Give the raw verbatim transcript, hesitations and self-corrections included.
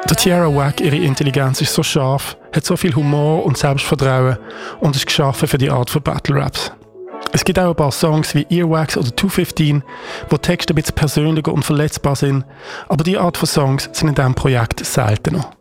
Der Tierra Whack, ihre Intelligenz ist so scharf, hat so viel Humor und Selbstvertrauen und ist geschaffen für die Art von Battle Raps. Es gibt auch ein paar Songs wie Earwax oder zwei fünfzehn, wo Texte ein bisschen persönlicher und verletzbar sind, aber diese Art von Songs sind in diesem Projekt seltener.